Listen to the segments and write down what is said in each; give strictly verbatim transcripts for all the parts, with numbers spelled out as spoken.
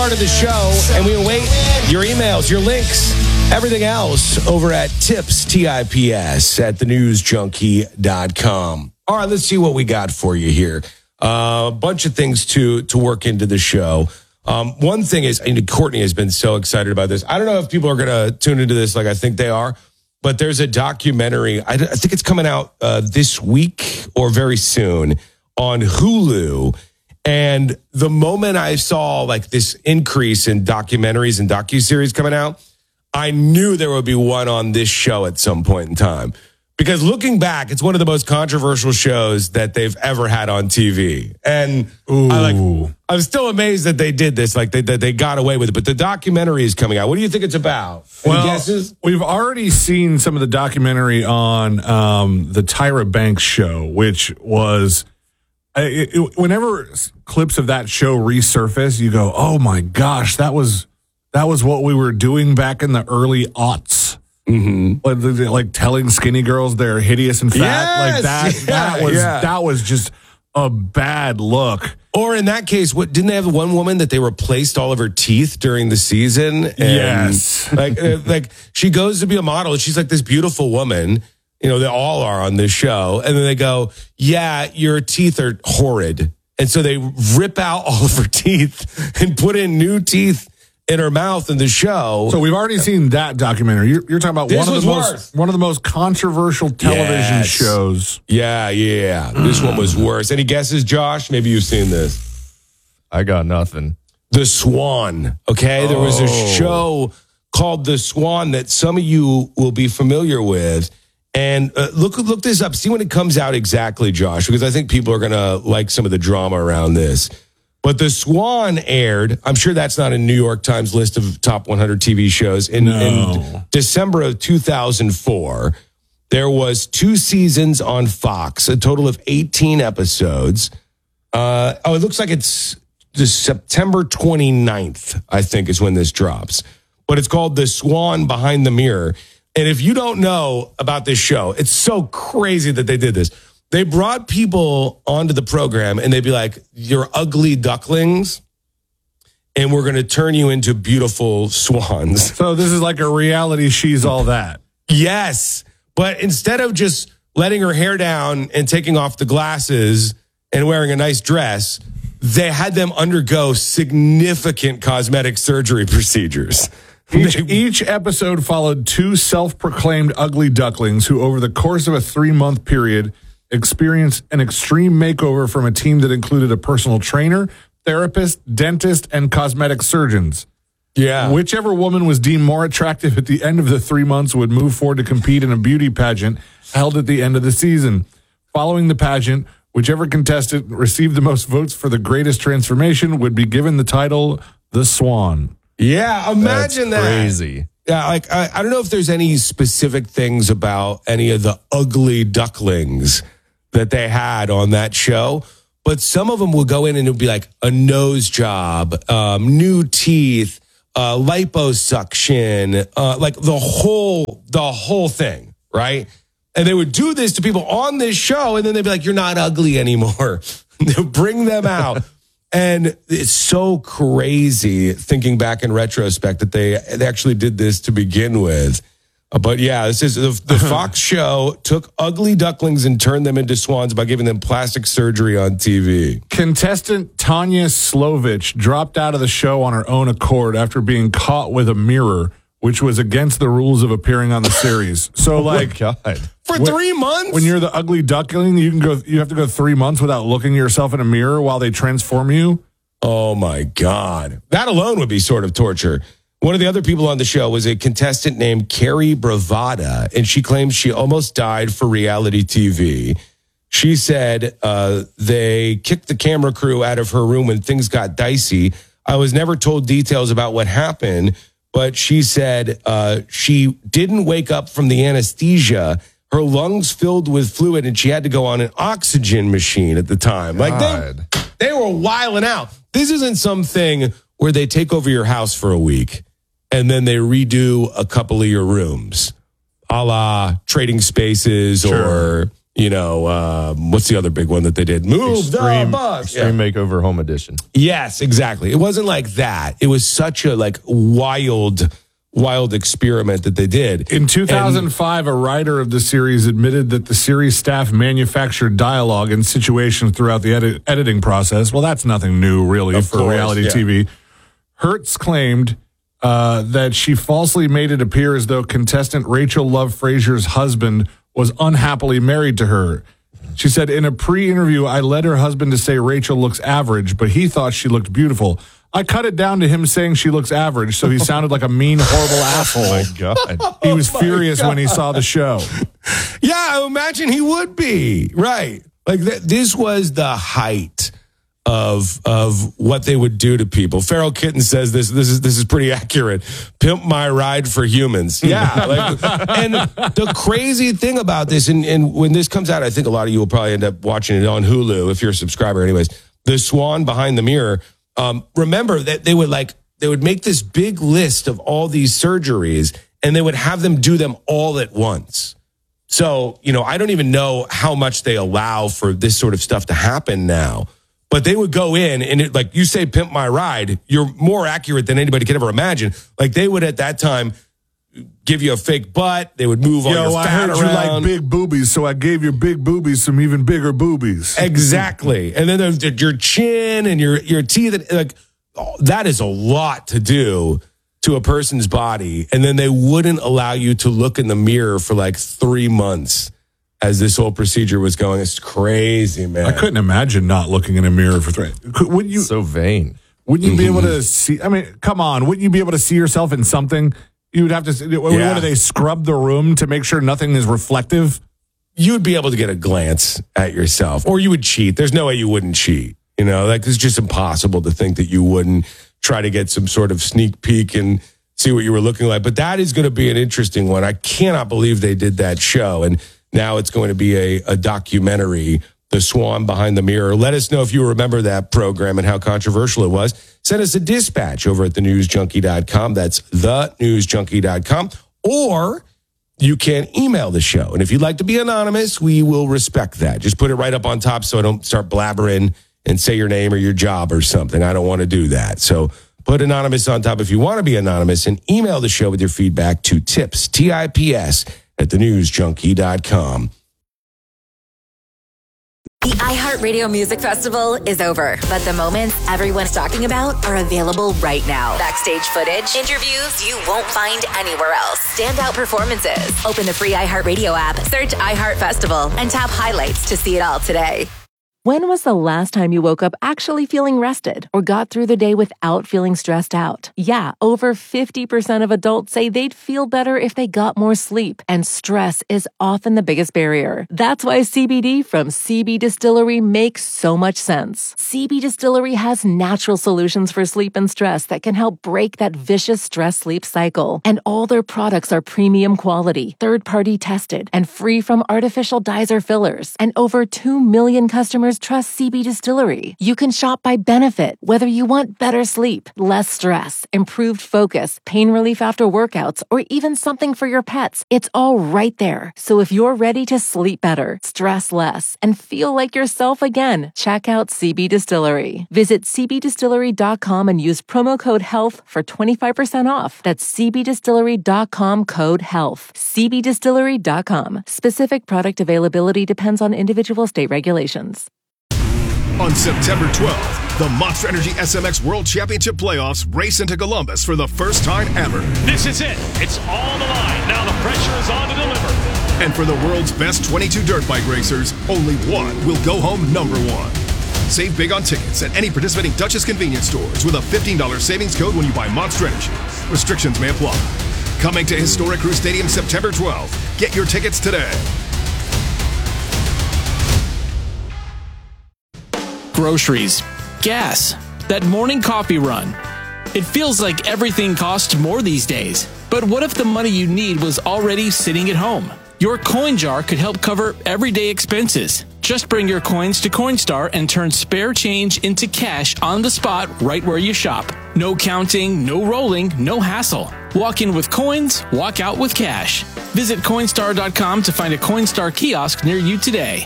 Part of the show, and we await your emails, your links, everything else over at tips, T I P S, at the news junkie dot com. All right, let's see what we got for you here. Uh, a bunch of things to to work into the show. Um, one thing is, and Courtney has been so excited about this. I don't know if people are going to tune into this like I think they are, but there's a documentary. I, I think it's coming out uh, this week or very soon on Hulu. And the moment I saw like this increase in documentaries and docuseries coming out, I knew there would be one on this show at some point in time. Because looking back, it's one of the most controversial shows that they've ever had on T V. And I like, I'm still amazed that they did this, like they, that they got away with it. But the documentary is coming out. What do you think it's about? Any well, guesses? We've already seen some of the documentary on um, the Tyra Banks show, which was... It, it, whenever clips of that show resurface, you go, "Oh my gosh, that was that was what we were doing back in the early aughts." Mm-hmm. Like, like telling skinny girls they're hideous and fat, yes! like that. Yeah, that was yeah. that was just a bad look. Or in that case, what didn't they have one woman that they replaced all of her teeth during the season? And yes, like uh, like she goes to be a model, and she's like this beautiful woman. You know, they all are on this show. And then they go, yeah, your teeth are horrid. And so they rip out all of her teeth and put in new teeth in her mouth in the show. So we've already seen that documentary. You're, you're talking about this one of the worse. most one of the most controversial television yes. shows. Yeah, yeah. This one was worse. Any guesses, Josh? Maybe you've seen this. I got nothing. The Swan. Okay, oh. There was a show called The Swan that some of you will be familiar with. And uh, look look this up. See when it comes out exactly, Josh, because I think people are going to like some of the drama around this. But The Swan aired. I'm sure that's not a New York Times list of top one hundred T V shows. In, no. in December of two thousand four, there was two seasons on Fox, a total of eighteen episodes. Uh, oh, it looks like it's the September twenty-ninth, I think, is when this drops. But it's called The Swan Behind the Mirror. And if you don't know about this show, it's so crazy that they did this. They brought people onto the program and they'd be like, you're ugly ducklings, and we're going to turn you into beautiful swans. So this is like a reality She's All That. Yes. But instead of just letting her hair down and taking off the glasses and wearing a nice dress, they had them undergo significant cosmetic surgery procedures. Each, each episode followed two self-proclaimed ugly ducklings who, over the course of a three-month period, experienced an extreme makeover from a team that included a personal trainer, therapist, dentist, and cosmetic surgeons. Yeah. Whichever woman was deemed more attractive at the end of the three months would move forward to compete in a beauty pageant held at the end of the season. Following the pageant, whichever contestant received the most votes for the greatest transformation would be given the title The Swan. Yeah, imagine That's that. Crazy. Yeah, like I, I don't know if there's any specific things about any of the ugly ducklings that they had on that show, but some of them would go in and it would be like a nose job, um, new teeth, uh, liposuction, uh, like the whole the whole thing, right? And they would do this to people on this show, and then they'd be like, "You're not ugly anymore." They'll bring them out. And it's so crazy thinking back in retrospect that they, they actually did this to begin with. Uh, but yeah, this is the, the Fox show took ugly ducklings and turned them into swans by giving them plastic surgery on T V. Contestant Tanya Slovich dropped out of the show on her own accord after being caught with a mirror, which was against the rules of appearing on the series. So, like, oh my God. For when, three months? When you're the ugly duckling, you can go. You have to go three months without looking at yourself in a mirror while they transform you. Oh my God, that alone would be sort of torture. One of the other people on the show was a contestant named Carrie Bravada, and she claims she almost died for reality T V. She said uh, they kicked the camera crew out of her room when things got dicey. I was never told details about what happened, but she said uh, she didn't wake up from the anesthesia. Her lungs filled with fluid, and she had to go on an oxygen machine at the time. God. Like they, they were wilding out. This isn't something where they take over your house for a week and then they redo a couple of your rooms, a la Trading Spaces Sure. or you know, uh, what's the other big one that they did? Move Extreme, the bus. Extreme Yeah. Makeover Home Edition. Yes, exactly. It wasn't like that. It was such a like wild, wild experiment that they did. In two thousand five, and, a writer of the series admitted that the series staff manufactured dialogue and situations throughout the edit- editing process. Well, that's nothing new, really, Of for course, reality yeah. T V. Hertz claimed uh, that she falsely made it appear as though contestant Rachel Love Frazier's husband was unhappily married to her. She said, in a pre-interview, I led her husband to say Rachel looks average, but he thought she looked beautiful. I cut it down to him saying she looks average, so he sounded like a mean, horrible asshole. Oh, my God. He was Oh, my furious God. when he saw the show. Yeah, I imagine he would be. Right. Like th- this was the height of of what they would do to people. Feral Kitten says this this is this is pretty accurate. Pimp my ride for humans. Yeah. Like, and the crazy thing about this, and, and when this comes out, I think a lot of you will probably end up watching it on Hulu if you're a subscriber anyways. The Swan Behind the Mirror. Um, remember that they would like they would make this big list of all these surgeries and they would have them do them all at once. So, you know, I don't even know how much they allow for this sort of stuff to happen now. But they would go in and it, like you say, pimp my ride, you're more accurate than anybody could ever imagine. Like they would at that time give you a fake butt. They would move all Yo, your I fat heard you like around. big boobies, so I gave your big boobies some even bigger boobies. Exactly. And then there's your chin and your, your teeth. Like oh, that is a lot to do to a person's body. And then they wouldn't allow you to look in the mirror for like three months. As this whole procedure was going. It's crazy, man. I couldn't imagine not looking in a mirror for three. Could, wouldn't you? So vain. Wouldn't you be able to see? I mean, come on. Wouldn't you be able to see yourself in something? You would have to. Yeah. What do they scrub the room to make sure nothing is reflective? You would be able to get a glance at yourself, or you would cheat. There's no way you wouldn't cheat. You know, like it's just impossible to think that you wouldn't try to get some sort of sneak peek and see what you were looking like. But that is going to be an interesting one. I cannot believe they did that show. And now it's going to be a, a documentary, The Swan Behind the Mirror. Let us know if you remember that program and how controversial it was. Send us a dispatch over at the news junkie dot com. That's the news junkie dot com. Or you can email the show. And if you'd like to be anonymous, we will respect that. Just put it right up on top so I don't start blabbering and say your name or your job or something. I don't want to do that. So put anonymous on top if you want to be anonymous, and email the show with your feedback to tips, T I P S, at the news junkie dot com. The iHeartRadio Music Festival is over, but the moments everyone's talking about are available right now. Backstage footage, interviews you won't find anywhere else, standout performances. Open the free iHeartRadio app, search iHeart Festival, and tap highlights to see it all today. When was the last time you woke up actually feeling rested or got through the day without feeling stressed out? Yeah, over fifty percent of adults say they'd feel better if they got more sleep, and stress is often the biggest barrier. That's why C B D from C B Distillery makes so much sense. C B Distillery has natural solutions for sleep and stress that can help break that vicious stress-sleep cycle. And all their products are premium quality, third-party tested, and free from artificial dyes or fillers. And over two million customers trust C B Distillery. You can shop by benefit, whether you want better sleep, less stress, improved focus, pain relief after workouts, or even something for your pets. It's all right there. So if you're ready to sleep better, stress less, and feel like yourself again, check out C B Distillery. Visit c b distillery dot com and use promo code HEALTH for twenty-five percent off. That's c b distillery dot com code HEALTH. c b distillery dot com. Specific product availability depends on individual state regulations. On September twelfth, the Monster Energy S M X World Championship Playoffs race into Columbus for the first time ever. This is it. It's all on the line. Now the pressure is on to deliver. And for the world's best twenty-two dirt bike racers, only one will go home number one. Save big on tickets at any participating Duchess convenience stores with a fifteen dollars savings code when you buy Monster Energy. Restrictions may apply. Coming to Historic Crew Stadium September twelfth. Get your tickets today. Groceries, gas, that morning coffee run. It feels like everything costs more these days. But what if the money you need was already sitting at home? Your coin jar could help cover everyday expenses. Just bring your coins to Coinstar and turn spare change into cash on the spot right where you shop. No counting, no rolling, no hassle. Walk in with coins, walk out with cash. Visit Coinstar dot com to find a Coinstar kiosk near you today.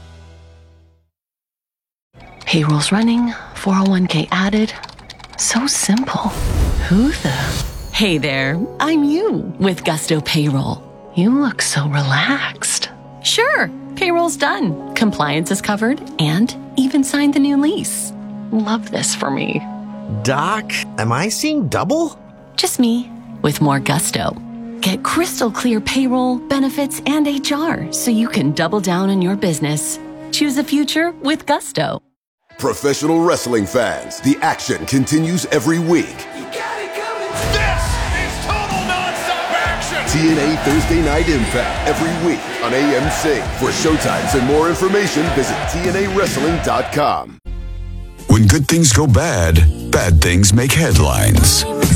Payroll's running, four oh one k added. So simple. Who the? Hey there, I'm you with Gusto Payroll. You look so relaxed. Sure, payroll's done. Compliance is covered and even signed the new lease. Love this for me. Doc, am I seeing double? Just me with more gusto. Get crystal clear payroll, benefits, and H R so you can double down on your business. Choose a future with Gusto. Professional wrestling fans, the action continues every week. You got it coming. This is total nonstop action. T N A Thursday Night Impact every week on A M C. For showtimes and more information, visit T N A wrestling dot com. When good things go bad, bad things make headlines.